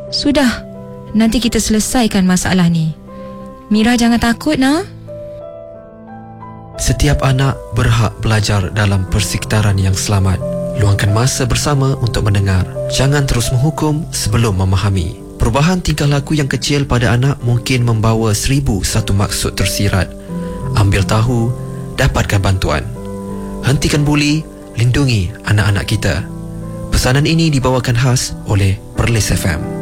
Sudah, nanti kita selesaikan masalah ni. Mira jangan takut, nak. Setiap anak berhak belajar dalam persekitaran yang selamat. Luangkan masa bersama untuk mendengar. Jangan terus menghukum sebelum memahami. Perubahan tingkah laku yang kecil pada anak mungkin membawa 1001 maksud tersirat. Ambil tahu, dapatkan bantuan. Hentikan buli, lindungi anak-anak kita. Pesanan ini dibawakan khas oleh Perlis FM.